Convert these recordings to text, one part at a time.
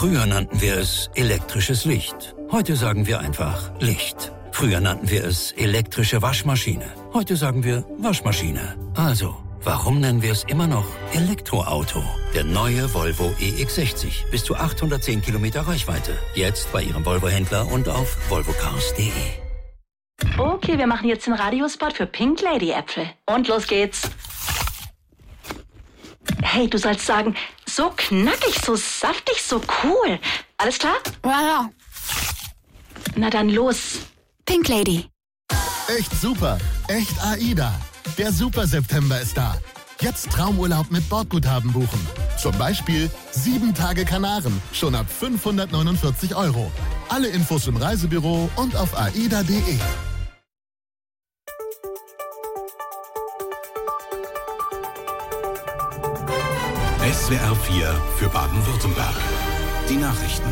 Früher nannten wir es elektrisches Licht. Heute sagen wir einfach Licht. Früher nannten wir es elektrische Waschmaschine. Heute sagen wir Waschmaschine. Also, warum nennen wir es immer noch Elektroauto? Der neue Volvo EX60. Bis zu 810 Kilometer Reichweite. Jetzt bei Ihrem Volvo-Händler und auf volvocars.de. Okay, wir machen jetzt den Radiospot für Pink Lady Äpfel. Und los geht's. Hey, du sollst sagen, so knackig, so saftig, so cool. Alles klar? Ja. Na dann los. Pink Lady. Echt super. Echt AIDA. Der Super September ist da. Jetzt Traumurlaub mit Bordguthaben buchen. Zum Beispiel 7 Tage Kanaren. Schon ab 549 €. Alle Infos im Reisebüro und auf aida.de. SWR 4 für Baden-Württemberg. Die Nachrichten.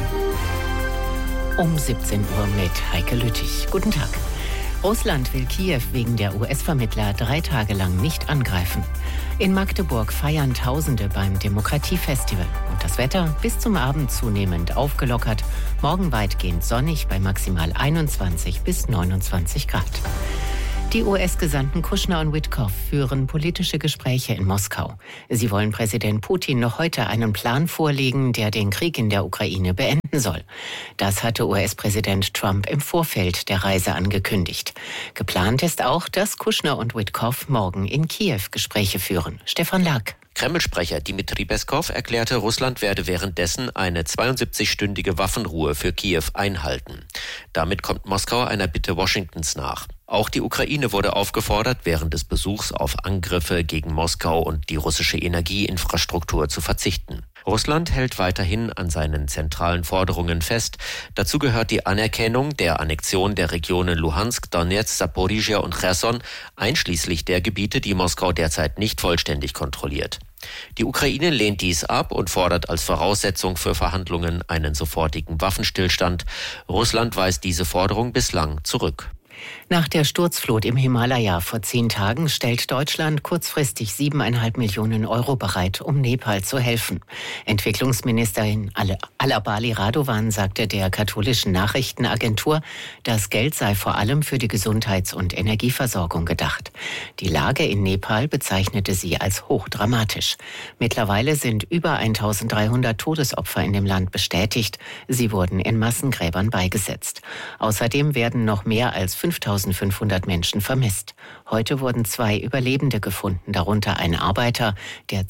Um 17 Uhr mit Heike Lüttich. Guten Tag. Russland will Kiew wegen der US-Vermittler 3 Tage lang nicht angreifen. In Magdeburg feiern Tausende beim Demokratiefestival. Und das Wetter bis zum Abend zunehmend aufgelockert. Morgen weitgehend sonnig bei maximal 21 bis 29 Grad. Die US-Gesandten Kushner und Witkoff führen politische Gespräche in Moskau. Sie wollen Präsident Putin noch heute einen Plan vorlegen, der den Krieg in der Ukraine beenden soll. Das hatte US-Präsident Trump im Vorfeld der Reise angekündigt. Geplant ist auch, dass Kushner und Witkoff morgen in Kiew Gespräche führen. Stefan Lack. Kreml-Sprecher Dmitri Peskov erklärte, Russland werde währenddessen eine 72-stündige Waffenruhe für Kiew einhalten. Damit kommt Moskau einer Bitte Washingtons nach. Auch die Ukraine wurde aufgefordert, während des Besuchs auf Angriffe gegen Moskau und die russische Energieinfrastruktur zu verzichten. Russland hält weiterhin an seinen zentralen Forderungen fest. Dazu gehört die Anerkennung der Annexion der Regionen Luhansk, Donetsk, Saporizhia und Cherson, einschließlich der Gebiete, die Moskau derzeit nicht vollständig kontrolliert. Die Ukraine lehnt dies ab und fordert als Voraussetzung für Verhandlungen einen sofortigen Waffenstillstand. Russland weist diese Forderung bislang zurück. Nach der Sturzflut im Himalaya vor 10 Tagen stellt Deutschland kurzfristig 7,5 Millionen € bereit, um Nepal zu helfen. Entwicklungsministerin Alabali Radovan sagte der katholischen Nachrichtenagentur, das Geld sei vor allem für die Gesundheits- und Energieversorgung gedacht. Die Lage in Nepal bezeichnete sie als hochdramatisch. Mittlerweile sind über 1.300 Todesopfer in dem Land bestätigt. Sie wurden in Massengräbern beigesetzt. Außerdem werden noch mehr als 5.500 Menschen vermisst. Heute wurden 2 Überlebende gefunden, darunter ein Arbeiter, der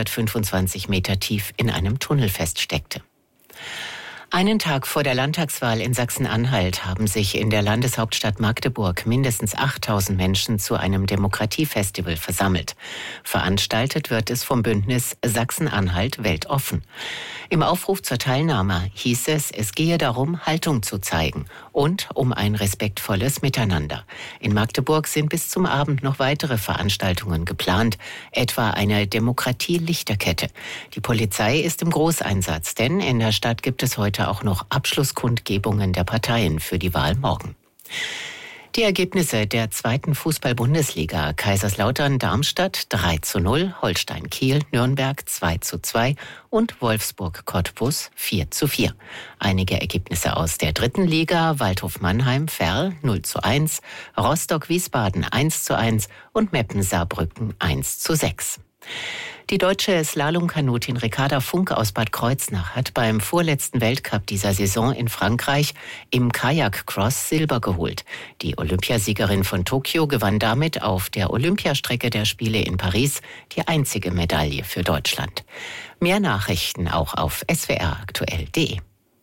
225 Meter tief in einem Tunnel feststeckte. Einen Tag vor der Landtagswahl in Sachsen-Anhalt haben sich in der Landeshauptstadt Magdeburg mindestens 8.000 Menschen zu einem Demokratiefestival versammelt. Veranstaltet wird es vom Bündnis Sachsen-Anhalt weltoffen. Im Aufruf zur Teilnahme hieß es gehe darum, Haltung zu zeigen und um ein respektvolles Miteinander. In Magdeburg sind bis zum Abend noch weitere Veranstaltungen geplant, etwa eine Demokratie-Lichterkette. Die Polizei ist im Großeinsatz, denn in der Stadt gibt es heute auch noch Abschlusskundgebungen der Parteien für die Wahl morgen. Die Ergebnisse der 2. Fußball-Bundesliga: Kaiserslautern-Darmstadt 3:0, Holstein-Kiel, Nürnberg 2:2 und Wolfsburg-Cottbus 4:4. Einige Ergebnisse aus der 3. Liga: Waldhof-Mannheim, Verl 0:1, Rostock-Wiesbaden 1:1 und Meppen-Saarbrücken 1:6. Die deutsche Slalomkanutin Ricarda Funk aus Bad Kreuznach hat beim vorletzten Weltcup dieser Saison in Frankreich im Kajak-Cross Silber geholt. Die Olympiasiegerin von Tokio gewann damit auf der Olympiastrecke der Spiele in Paris die einzige Medaille für Deutschland. Mehr Nachrichten auch auf swraktuell.de.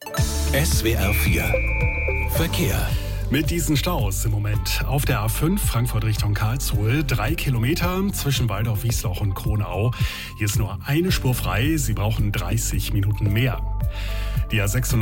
SWR 4 Verkehr. Mit diesen Staus im Moment auf der A5 Frankfurt Richtung Karlsruhe 3 Kilometer zwischen Waldorf-Wiesloch und Kronau. Hier ist nur eine Spur frei, Sie brauchen 30 Minuten mehr. Die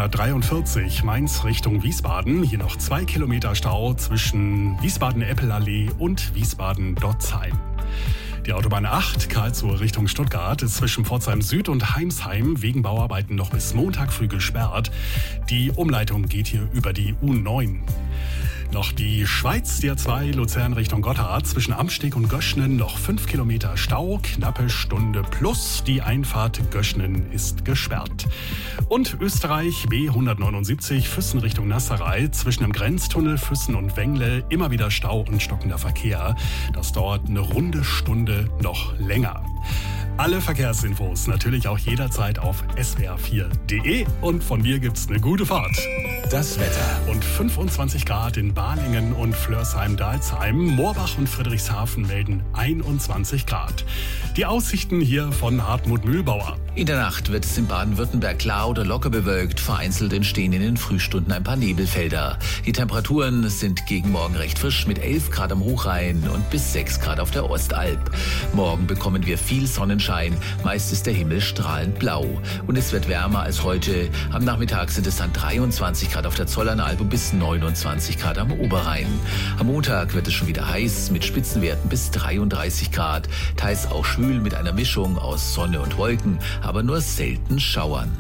A643 Mainz Richtung Wiesbaden, hier noch 2 Kilometer Stau zwischen Wiesbaden-Eppelallee und Wiesbaden-Dotzheim. Die Autobahn 8 Karlsruhe Richtung Stuttgart ist zwischen Pforzheim Süd und Heimsheim wegen Bauarbeiten noch bis Montag früh gesperrt. Die Umleitung geht hier über die U9. Noch die Schweiz, die A2 Luzern Richtung Gotthard. Zwischen Amsteg und Göschnen noch 5 Kilometer Stau, knappe Stunde plus. Die Einfahrt Göschnen ist gesperrt. Und Österreich B179 Füssen Richtung Nasserei. Zwischen dem Grenztunnel Füssen und Wengle immer wieder Stau und stockender Verkehr. Das dauert eine runde Stunde noch länger. Alle Verkehrsinfos natürlich auch jederzeit auf swr4.de und von mir gibt's eine gute Fahrt. Das Wetter. Und 25 Grad in Balingen und Flörsheim-Dalsheim. Moorbach und Friedrichshafen melden 21 Grad. Die Aussichten hier von Hartmut Mühlbauer. In der Nacht wird es in Baden-Württemberg klar oder locker bewölkt. Vereinzelt entstehen in den Frühstunden ein paar Nebelfelder. Die Temperaturen sind gegen morgen recht frisch mit 11 Grad am Hochrhein und bis 6 Grad auf der Ostalb. Morgen bekommen wir viel Sonnenschein. Meist ist der Himmel strahlend blau. Und es wird wärmer als heute. Am Nachmittag sind es dann 23 Grad auf der Zollernalb und bis 29 Grad am Oberrhein. Am Montag wird es schon wieder heiß mit Spitzenwerten bis 33 Grad. Teils auch schwül mit einer Mischung aus Sonne und Wolken, aber nur selten Schauern.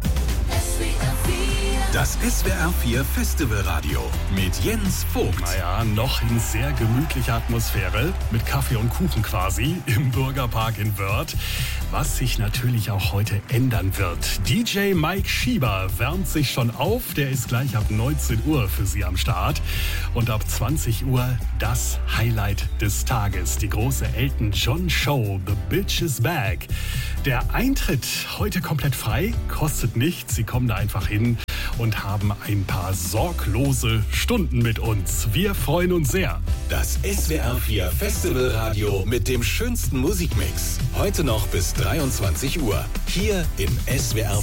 Das SWR4 Festivalradio mit Jens Vogt. Naja, noch in sehr gemütlicher Atmosphäre, mit Kaffee und Kuchen quasi, im Bürgerpark in Wörth. Was sich natürlich auch heute ändern wird. DJ Mike Schieber wärmt sich schon auf. Der ist gleich ab 19 Uhr für Sie am Start. Und ab 20 Uhr das Highlight des Tages. Die große Elton John Show, The Bitch is Back. Der Eintritt heute komplett frei, kostet nichts. Sie kommen da einfach hin und haben ein paar sorglose Stunden mit uns. Wir freuen uns sehr. Das SWR4 Festivalradio mit dem schönsten Musikmix. Heute noch bis 23 Uhr. Hier im SWR4